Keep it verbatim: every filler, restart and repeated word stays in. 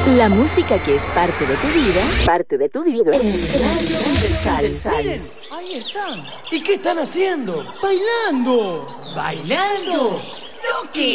La música que es parte de tu vida, parte de tu vida. Radio Universal. Miren, ahí están. ¿Y qué están haciendo? ¡Bailando! ¿Bailando? ¿Lo que?